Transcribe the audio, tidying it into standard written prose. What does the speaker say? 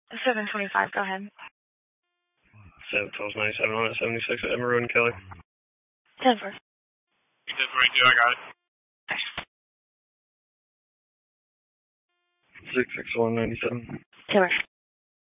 725, go ahead. 71297 on at 76 at Emerald and Kelly. 10-4. 10-42, I got it. 66197. 10-4.